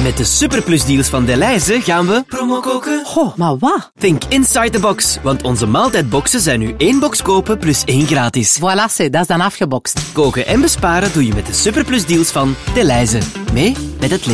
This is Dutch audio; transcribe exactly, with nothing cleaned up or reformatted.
Met de superplusdeals van Delhaize gaan we promo koken. Goh, maar wat? Think inside the box, want onze maaltijdboxen zijn nu één box kopen plus één gratis. Voilà, c'est, dat is dan afgebokst. Koken en besparen doe je met de superplusdeals van Delhaize. Mee met het leven.